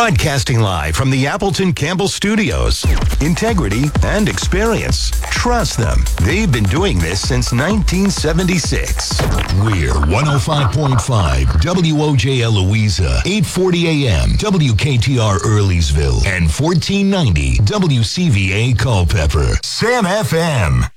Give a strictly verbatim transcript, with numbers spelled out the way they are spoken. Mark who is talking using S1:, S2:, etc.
S1: Broadcasting live from the Appleton Campbell Studios. Integrity and experience. Trust them. They've been doing this since nineteen seventy-six.
S2: We're one oh five point five W O J L Louisa, eight forty a.m. W K T R Earlysville, and fourteen ninety W C V A Culpeper. Sam F M.